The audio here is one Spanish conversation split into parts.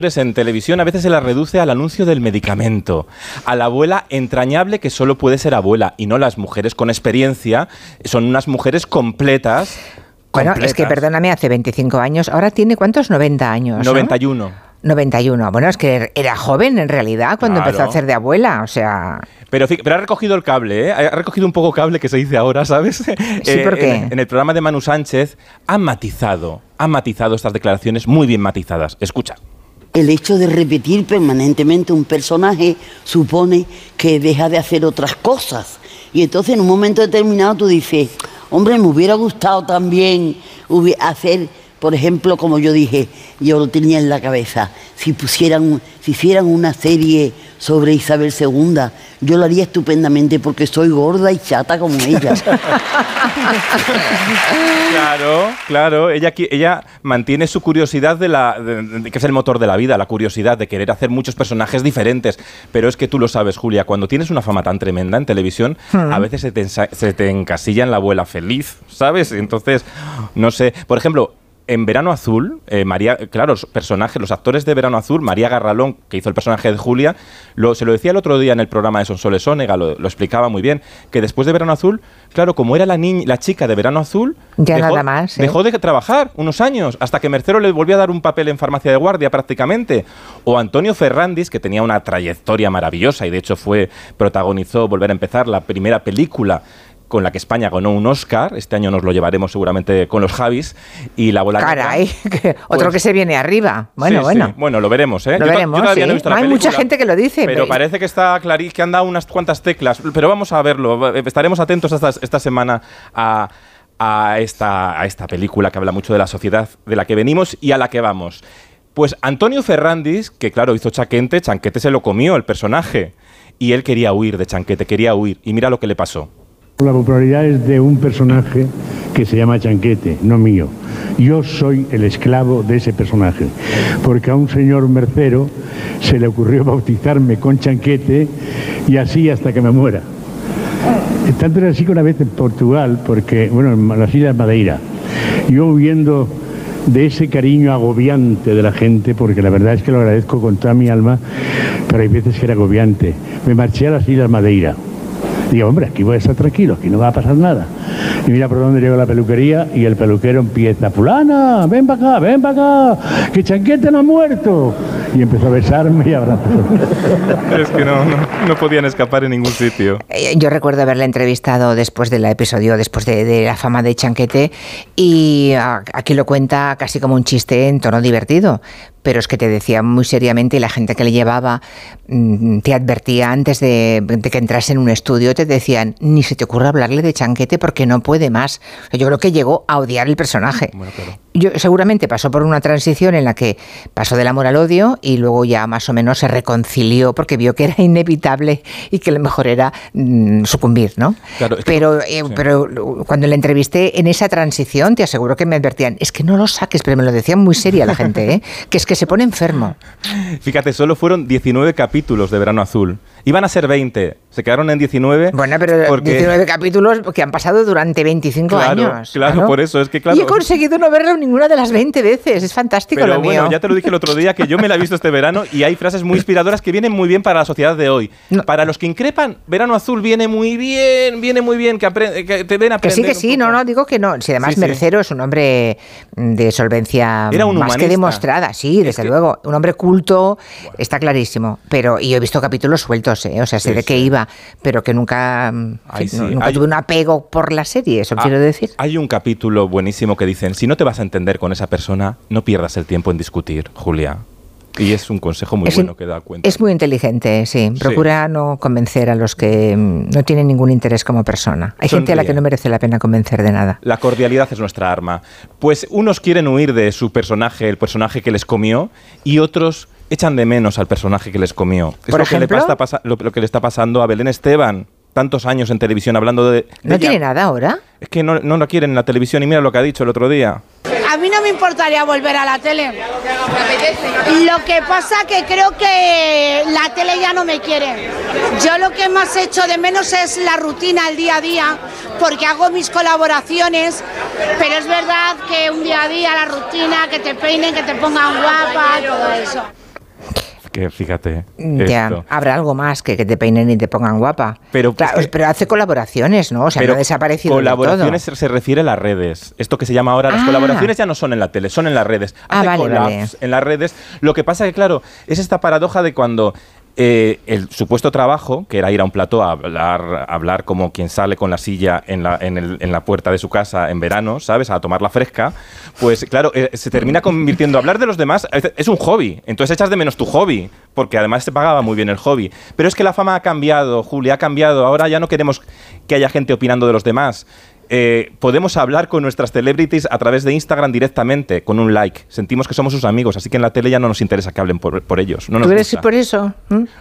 En televisión a veces se la reduce al anuncio del medicamento, a la abuela entrañable que solo puede ser abuela, y no las mujeres con experiencia, son unas mujeres completas. Bueno, es que perdóname, hace 25 años, ahora tiene ¿cuántos? 90 años, 91. ¿no? 91. Bueno, es que era joven en realidad cuando empezó a hacer de abuela, o sea... Pero ha recogido el cable, ¿eh? Ha recogido un poco cable que se dice ahora, ¿sabes? Sí, ¿por qué? En el programa de Manu Sánchez han matizado estas declaraciones muy bien matizadas. Escucha. El hecho de repetir permanentemente un personaje supone que deja de hacer otras cosas. Y entonces en un momento determinado tú dices, hombre, me hubiera gustado también hacer, por ejemplo, como yo dije, yo lo tenía en la cabeza, si hicieran una serie sobre Isabel II, yo lo haría estupendamente porque soy gorda y chata como ella. Claro, ella mantiene su curiosidad que es el motor de la vida, la curiosidad de querer hacer muchos personajes diferentes. Pero es que tú lo sabes, Julia, cuando tienes una fama tan tremenda en televisión, a veces se te encasilla en la abuela feliz, ¿sabes? Entonces, no sé, por ejemplo... En Verano Azul, los actores de Verano Azul, María Garralón, que hizo el personaje de Julia, se lo decía el otro día en el programa de Sonsoles Onega, lo explicaba muy bien, que después de Verano Azul, claro, como era la chica de Verano Azul, dejó de trabajar unos años, hasta que Mercero le volvió a dar un papel en Farmacia de Guardia prácticamente. O Antonio Ferrandis, que tenía una trayectoria maravillosa y de hecho protagonizó Volver a Empezar, la primera película con la que España ganó un Oscar. Este año nos lo llevaremos seguramente con los Javis. Y la bola caray, otro que se viene arriba. Bueno. Sí. Bueno, lo veremos, ¿eh? Yo todavía no he visto la película. Hay mucha gente que lo dice. Pero parece que está clarísimo, que han dado unas cuantas teclas. Pero vamos a verlo. Estaremos atentos esta semana a esta película que habla mucho de la sociedad de la que venimos y a la que vamos. Pues Antonio Ferrandis, que claro, hizo Chanquete se lo comió el personaje. Y él quería huir de Chanquete, Y mira lo que le pasó. La popularidad es de un personaje que se llama Chanquete, no mío. Yo soy el esclavo de ese personaje, porque a un señor Mercero se le ocurrió bautizarme con Chanquete y así hasta que me muera. Tanto era así que una vez en Portugal, porque, en las Islas Madeira, yo huyendo de ese cariño agobiante de la gente, porque la verdad es que lo agradezco con toda mi alma, pero hay veces que era agobiante, me marché a las Islas Madeira. Digo, hombre, aquí voy a estar tranquilo, aquí no va a pasar nada. Y mira por dónde llegó la peluquería y el peluquero empieza, fulana, ven para acá, que Chanquete no ha muerto. Y empezó a besarme y a abrazarme. Es que no podían escapar en ningún sitio. Yo recuerdo haberle entrevistado después del episodio, después de la fama de Chanquete, y aquí lo cuenta casi como un chiste en tono divertido. Pero es que te decía muy seriamente, y la gente que le llevaba te advertía antes de que entrase en un estudio, te decían, ni se te ocurra hablarle de Chanquete porque no puede más. Yo creo que llegó a odiar el personaje. Bueno, claro. Seguramente pasó por una transición en la que pasó del amor al odio y luego ya más o menos se reconcilió porque vio que era inevitable y que lo mejor era sucumbir, ¿no? Claro, pero cuando le entrevisté en esa transición, te aseguro que me advertían, es que no lo saques, pero me lo decían muy seria la gente, ¿eh? Que es que se pone enfermo. Fíjate, solo fueron 19 capítulos de Verano Azul. Iban a ser 20, se quedaron en 19. Bueno, pero 19 capítulos que han pasado durante 25 años. Claro, por eso, es que claro. Y he conseguido no verlo ninguna de las 20 veces, es fantástico. Pero lo bueno, mío. Ya te lo dije el otro día, que yo me la he visto este verano y hay frases muy inspiradoras que vienen muy bien para la sociedad de hoy. No. Para los que increpan, Verano Azul viene muy bien, que te den a aprender. Que sí, no, digo que no. Si además Mercero es un hombre de solvencia más que demostrada, sí, desde luego. Un hombre culto, está clarísimo. Pero y yo he visto capítulos sueltos, o sea, sé de qué iba, pero que nunca tuve un apego por la serie, eso quiero decir. Hay un capítulo buenísimo que dicen, si no te vas a entender con esa persona, no pierdas el tiempo en discutir, Julia. Y es un consejo muy bueno que da cuenta. Es muy inteligente, sí. Procura no convencer a los que no tienen ningún interés como persona. Hay gente a la que no merece la pena convencer de nada. La cordialidad es nuestra arma. Pues unos quieren huir de su personaje, el personaje que les comió, y otros echan de menos al personaje que les comió. Es ¿Por ejemplo? Lo que le está pasando a Belén Esteban. Tantos años en televisión hablando de ¿No tiene nada ahora? Es que no la quieren en la televisión y mira lo que ha dicho el otro día. A mí no me importaría volver a la tele. Lo que pasa que creo que la tele ya no me quiere. Yo lo que más echo de menos es la rutina, el día a día, porque hago mis colaboraciones, pero es verdad que un día a día, la rutina, que te peinen, que te pongan guapa, todo eso. que fíjate. Ya, esto. habrá algo más que te peinen y te pongan guapa. Pero, claro, pero hace colaboraciones, ¿no? O sea, no ha desaparecido del todo. Colaboraciones se refiere a las redes. Esto que se llama ahora, las colaboraciones ya no son en la tele, son en las redes. Hace collabs en las redes. Lo que pasa que, claro, es esta paradoja de cuando el supuesto trabajo, que era ir a un plató a hablar como quien sale con la silla en la puerta de su casa en verano, ¿sabes? A tomar la fresca, pues claro, se termina convirtiendo, hablar de los demás es un hobby, entonces echas de menos tu hobby, porque además se pagaba muy bien el hobby. Pero es que la fama ha cambiado, Julia, ha cambiado, ahora ya no queremos que haya gente opinando de los demás. Podemos hablar con nuestras celebrities a través de Instagram directamente, con un like. Sentimos que somos sus amigos, así que en la tele ya no nos interesa que hablen por ellos. No nos ¿Tú eres gusta. por eso?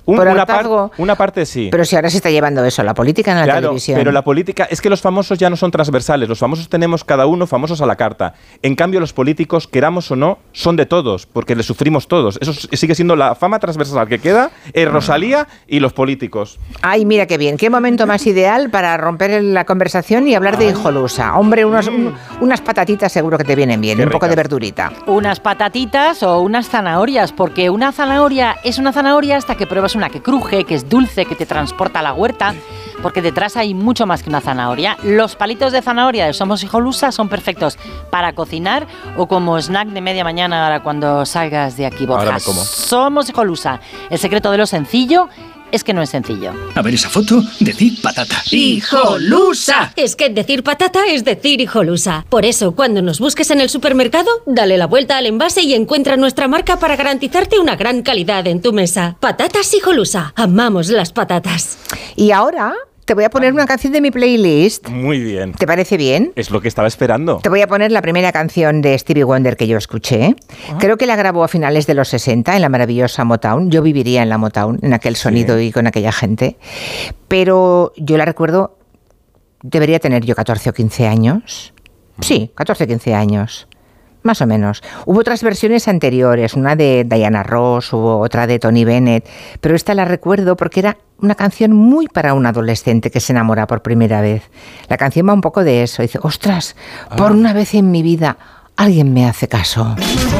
Una parte sí. Pero si ahora se está llevando eso, la política en la televisión. Pero la política, es que los famosos ya no son transversales. Los famosos tenemos cada uno famosos a la carta. En cambio, los políticos, queramos o no, son de todos, porque les sufrimos todos. Eso sigue siendo la fama transversal que queda, Rosalía y los políticos. Ay, mira qué bien. Qué momento más ideal para romper la conversación y hablar de hijolusa. Hombre, unas patatitas seguro que te vienen bien, un poco de verdurita. Unas patatitas o unas zanahorias, porque una zanahoria es una zanahoria hasta que pruebas una que cruje, que es dulce, que te transporta a la huerta, porque detrás hay mucho más que una zanahoria. Los palitos de zanahoria de Somos Hijolusa son perfectos para cocinar o como snack de media mañana ahora cuando salgas de aquí, Borja. Ahora me como. Somos Hijolusa. El secreto de lo sencillo es que no es sencillo. A ver esa foto, decir patata. ¡Hijolusa! Es que decir patata es decir hijolusa. Por eso, cuando nos busques en el supermercado, dale la vuelta al envase y encuentra nuestra marca para garantizarte una gran calidad en tu mesa. Patatas Hijolusa. Amamos las patatas. Y ahora te voy a poner una canción de mi playlist. Muy bien. ¿Te parece bien? Es lo que estaba esperando. Te voy a poner la primera canción de Stevie Wonder que yo escuché. Creo que la grabó a finales de los 60 en la maravillosa Motown. Yo viviría en la Motown, en aquel sonido y con aquella gente. Pero yo la recuerdo, debería tener yo 14 o 15 años. Sí, 14 o 15 años. Más o menos. Hubo otras versiones anteriores, una de Diana Ross, hubo otra de Tony Bennett, pero esta la recuerdo porque era una canción muy para un adolescente que se enamora por primera vez. La canción va un poco de eso, dice, ostras, por una vez en mi vida alguien me hace caso.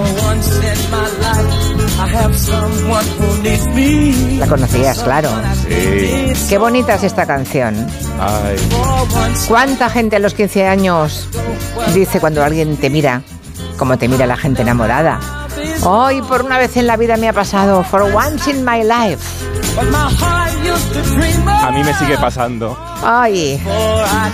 La conocías, claro. Sí. Qué bonita es esta canción. Ay. ¿Cuánta gente a los 15 años dice cuando alguien te mira como te mira la gente enamorada? Hoy por una vez en la vida me ha pasado. For once in my life. A mí me sigue pasando. Ay.